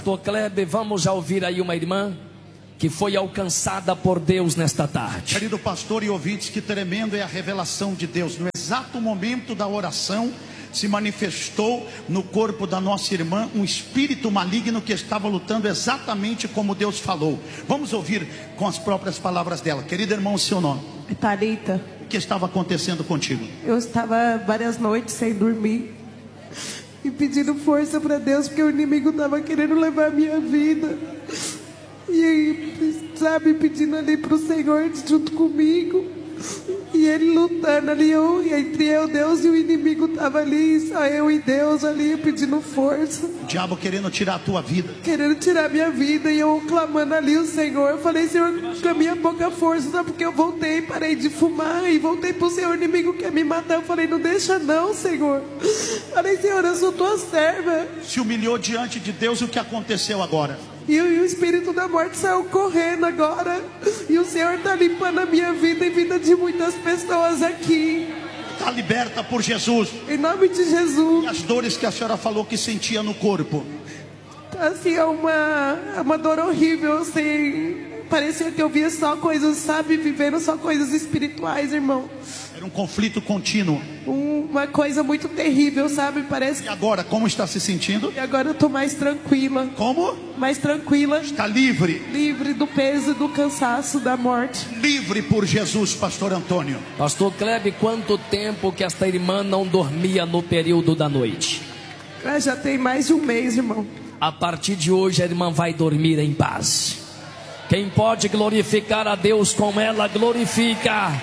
Pastor Kleber, vamos já ouvir aí uma irmã que foi alcançada por Deus nesta tarde. Querido pastor e ouvintes, que tremendo é a revelação de Deus. No exato momento da oração, se manifestou no corpo da nossa irmã um espírito maligno que estava lutando exatamente como Deus falou. Vamos ouvir com as próprias palavras dela. Querido irmão, o seu nome? Thalita. O que estava acontecendo contigo? Eu estava várias noites sem dormir e pedindo força para Deus, porque o inimigo estava querendo levar a minha vida. E aí, sabe, pedindo ali para o Senhor junto comigo. E ele lutando ali, entre eu, Deus e o inimigo estava ali, só eu e Deus ali pedindo força. O diabo querendo tirar a tua vida. Querendo tirar a minha vida, e eu clamando ali o Senhor. Eu falei, Senhor, com a minha pouca força, sabe? Porque eu voltei, parei de fumar e voltei pro Senhor, o inimigo quer me matar. Eu falei, não deixa não, Senhor. Falei, Senhor, eu sou tua serva. Se humilhou diante de Deus, o que aconteceu agora? E o espírito da morte saiu correndo agora. E o Senhor está limpando a minha vida e a vida de muitas pessoas aqui. Está liberta por Jesus. Em nome de Jesus. E as dores que a senhora falou que sentia no corpo? Assim, é uma dor horrível, assim. Parecia que eu via só coisas, sabe? Vivendo só coisas espirituais, irmão. Era um conflito contínuo. Uma coisa muito terrível, sabe? Parece. E agora, como está se sentindo? E agora eu estou mais tranquila. Como? Mais tranquila. Está livre. Livre do peso, do cansaço, da morte. Livre por Jesus, pastor Antônio. Pastor Kleber, quanto tempo que esta irmã não dormia no período da noite? Já tem mais de um mês, irmão. A partir de hoje a irmã vai dormir em paz. Quem pode glorificar a Deus com ela, glorifica.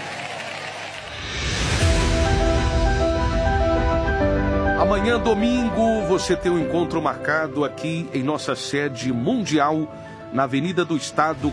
Amanhã, domingo, você tem um encontro marcado aqui em nossa sede mundial, na Avenida do Estado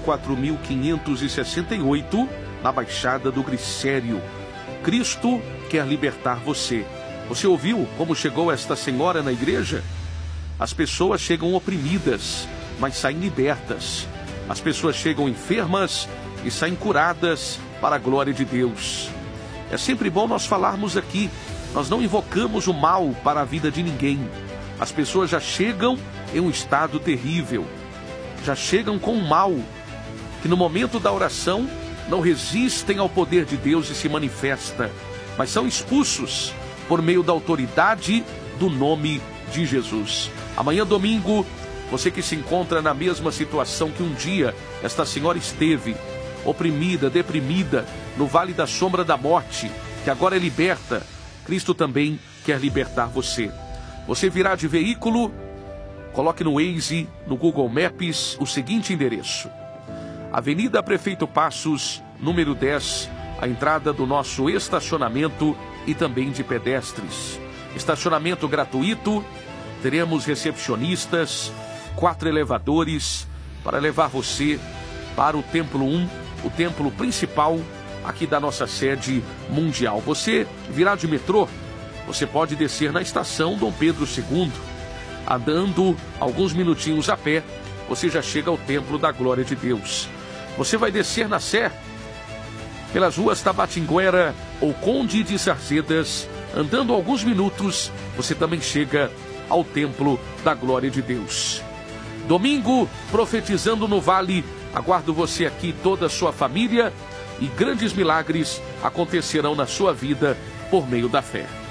4568, na Baixada do Glicério. Cristo quer libertar você. Você ouviu como chegou esta senhora na igreja? As pessoas chegam oprimidas, mas saem libertas. As pessoas chegam enfermas e saem curadas para a glória de Deus. É sempre bom nós falarmos aqui. Nós não invocamos o mal para a vida de ninguém. As pessoas já chegam em um estado terrível. Já chegam com o mal, que no momento da oração não resistem ao poder de Deus e se manifesta, mas são expulsos por meio da autoridade do nome de Jesus. Amanhã, domingo, você que se encontra na mesma situação que um dia esta senhora esteve, oprimida, deprimida, no vale da sombra da morte, que agora é liberta, Cristo também quer libertar você. Você virá de veículo, coloque no Waze, no Google Maps, o seguinte endereço: Avenida Prefeito Passos, número 10, a entrada do nosso estacionamento e também de pedestres. Estacionamento gratuito, teremos recepcionistas, 4 elevadores para levar você para o Templo 1, o templo principal aqui da nossa sede mundial. Você virá de metrô, você pode descer na estação Dom Pedro II. Andando alguns minutinhos a pé, você já chega ao Templo da Glória de Deus. Você vai descer na Sé, pelas ruas Tabatinguera ou Conde de Sarzedas, andando alguns minutos, você também chega ao Templo da Glória de Deus. Domingo, profetizando no Vale, aguardo você aqui, toda a sua família, e grandes milagres acontecerão na sua vida por meio da fé.